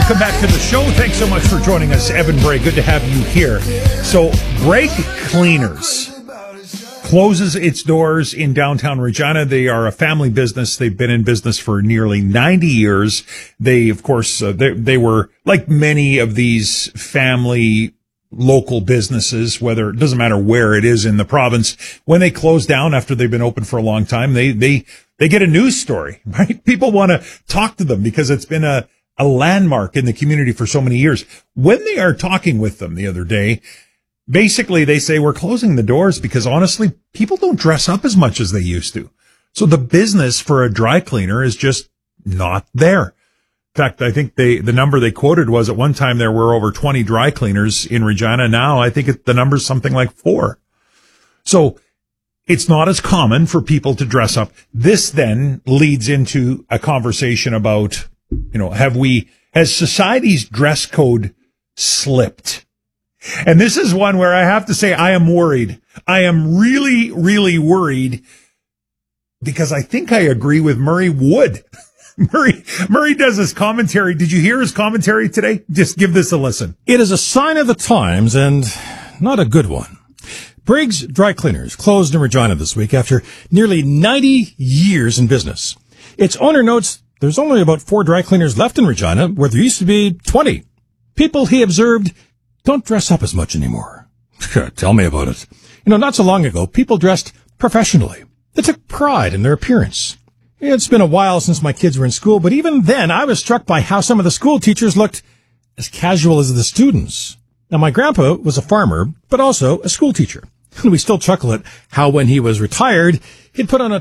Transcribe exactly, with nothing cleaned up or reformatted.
welcome back to the show. Thanks so much for joining us, Evan Bray. Good to have you here. So, Brake Cleaners closes its doors in downtown Regina. They are a family business. They've been in business for nearly ninety years. They, of course, uh, they, they were like many of these family local businesses, whether it doesn't matter where it is in the province. When they close down after they've been open for a long time, they, they, they get a news story, right? People want to talk to them because it's been a, a landmark in the community for so many years. When they are talking with them the other day, basically they say we're closing the doors because honestly, people don't dress up as much as they used to. So the business for a dry cleaner is just not there. In fact, I think they, the number they quoted was at one time there were over twenty dry cleaners in Regina. Now I think it, the number's something like four. So it's not as common for people to dress up. This then leads into a conversation about, you know, have we, has society's dress code slipped? And this is one where I have to say I am worried. I am really, really worried because I think I agree with Murray Wood. Murray, Murray does his commentary. Did you hear his commentary today? Just give this a listen. It is a sign of the times and not a good one. Briggs Dry Cleaners closed in Regina this week after nearly ninety years in business. Its owner notes there's only about four dry cleaners left in Regina where there used to be twenty. People, he observed, don't dress up as much anymore. Tell me about it. You know, not so long ago, people dressed professionally. They took pride in their appearance. It's been a while since my kids were in school, but even then I was struck by how some of the school teachers looked as casual as the students. Now, my grandpa was a farmer, but also a school teacher. And we still chuckle at how when he was retired, he'd put on a